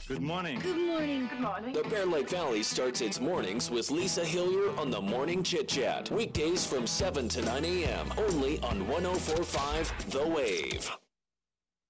Good morning. Good morning. Good morning. The Bear Lake Valley starts its mornings with Lisa Hillier on the Morning Chit Chat. Weekdays from 7 to 9 a.m. only on 104.5 The Wave.